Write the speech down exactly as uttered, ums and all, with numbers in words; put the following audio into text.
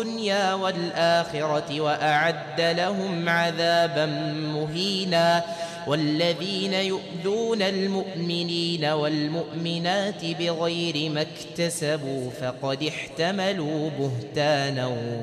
الدنيا والآخرة وأعد لهم عذابا مهينا. والذين يؤذون المؤمنين والمؤمنات بغير ما اكتسبوا فقد احتملوا بهتانا